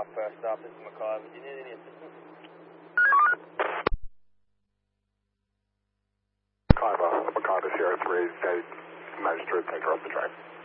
first stop. This is Mackay. Do you need any assistance? Mackay, Sierra 3, State Magistrate, take her off the track.